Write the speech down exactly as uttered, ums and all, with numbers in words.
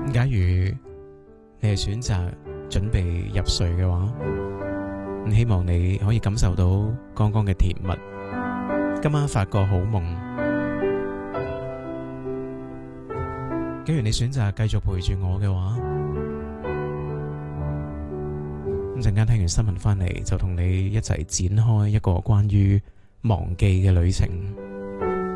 假如你係選擇準備入睡嘅話，咁希望你可以感受到剛剛嘅甜蜜，今晚發個好夢。假如你選擇繼續陪住我嘅話，咁陣間聽完新聞翻嚟，就同你一齊展開一個關於忘記嘅旅程。